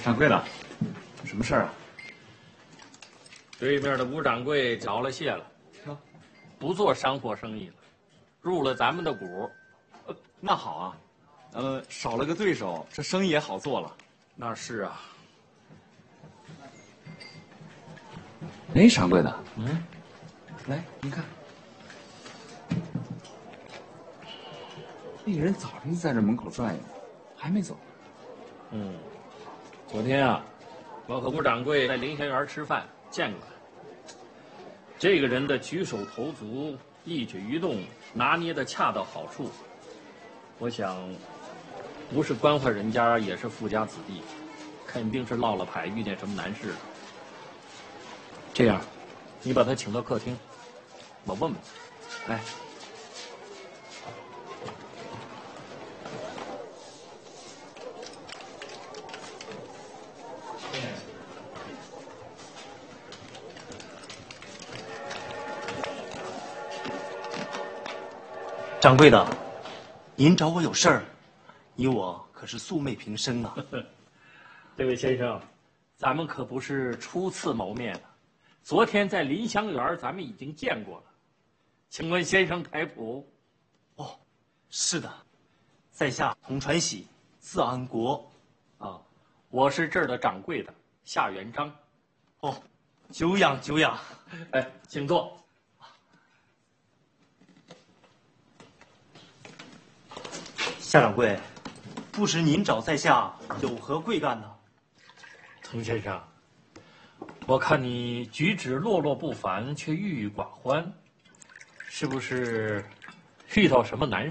掌柜的，什么事儿啊？ 对面的吴掌柜缴了械了，不做商货生意了，入了咱们的股。 那好啊，少了个对手，这生意也好做了。 那是啊。 哎，掌柜的，来，您看，那个人早晨就在这门口转悠，还没走。 昨天啊，我和吴掌柜在林香园吃饭，见过他。这个人的举手投足、一举一动拿捏得恰到好处，我想，不是官宦人家，也是富家子弟，肯定是落了牌，遇见什么难事了。这样，你把他请到客厅，我问问他。 来， 掌柜的，您找我有事儿，你我可是素昧平生啊。 这位先生，咱们可不是初次谋面了，昨天在林香园咱们已经见过了，请问先生台谱？ 哦，是的，在下童传喜，字安国。 啊，我是这儿的掌柜的夏元璋。 哦，久仰久仰。 哎，请坐。 夏掌柜，不知您找在下有何贵干呢？ 童先生，我看你举止落落不凡，却郁郁寡欢，是不是遇到什么难